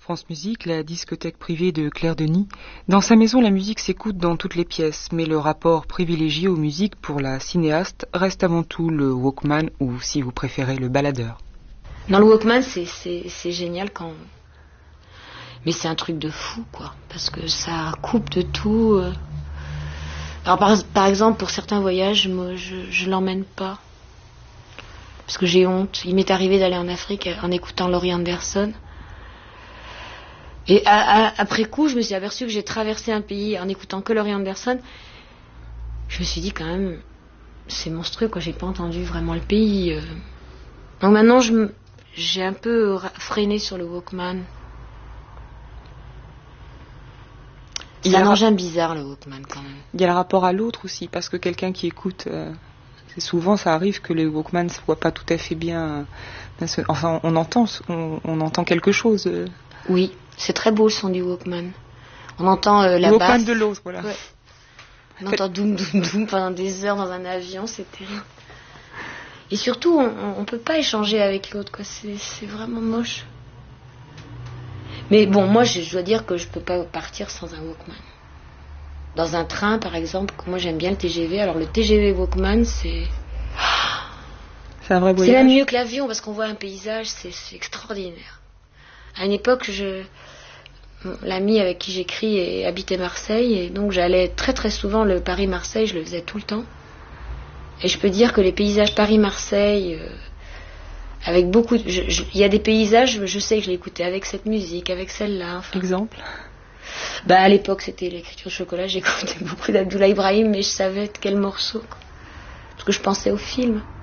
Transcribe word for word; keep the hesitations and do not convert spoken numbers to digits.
France Musique, la discothèque privée de Claire Denis. Dans sa maison, la musique s'écoute dans toutes les pièces, mais le rapport privilégié aux musiques pour la cinéaste reste avant tout le Walkman ou, si vous préférez, le baladeur. Dans le Walkman, c'est, c'est, c'est génial quand... Mais c'est un truc de fou, quoi, parce que ça coupe de tout. Alors, par, par exemple, pour certains voyages, moi, je, je l'emmène pas. Parce que j'ai honte. Il m'est arrivé d'aller en Afrique en écoutant Laurie Anderson. Et à, à, après coup, je me suis aperçue que j'ai traversé un pays en écoutant que Laurie Anderson. Je me suis dit quand même, c'est monstrueux, quoi. J'ai pas entendu vraiment le pays. Donc maintenant, je, j'ai un peu freiné sur le Walkman. C'est un engin bizarre, le Walkman, quand même. Il y a le rapport à l'autre aussi, parce que quelqu'un qui écoute... Euh... Souvent, ça arrive que les Walkman ne se voient pas tout à fait bien. Enfin, on entend, on, on entend quelque chose. Oui, c'est très beau le son du Walkman. On entend euh, la le basse. Walkman de l'autre, voilà. Ouais. On entend doum doum doum pendant des heures dans un avion, c'est terrible. Et surtout, on ne peut pas échanger avec l'autre, quoi. C'est, c'est vraiment moche. Mais bon, moi, je, je dois dire que je peux pas partir sans un Walkman. Dans un train, par exemple, moi j'aime bien le T G V. Alors le T G V Walkman, c'est... C'est un vrai voyage. C'est même mieux que l'avion, parce qu'on voit un paysage, c'est, c'est extraordinaire. À une époque, je... l'ami avec qui j'écris habitait Marseille, et donc j'allais très très souvent le Paris-Marseille, je le faisais tout le temps. Et je peux dire que les paysages Paris-Marseille, euh, avec beaucoup... Il je, je, y a des paysages, je sais que je l'écoutais avec cette musique, avec celle-là. Enfin... Exemple ? Bah, à l'époque, c'était l'écriture au chocolat. J'écoutais beaucoup d'Abdoulaye Ibrahim, mais je savais de quel morceau, quoi. Parce que je pensais au film.